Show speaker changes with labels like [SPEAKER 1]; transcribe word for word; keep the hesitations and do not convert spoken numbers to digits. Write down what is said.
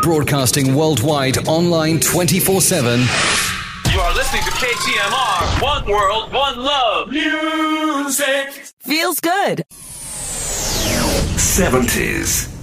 [SPEAKER 1] Broadcasting worldwide, online twenty-four seven.
[SPEAKER 2] You are listening to K T M R. One world, one love. Music.
[SPEAKER 3] Feels good.
[SPEAKER 4] seventies.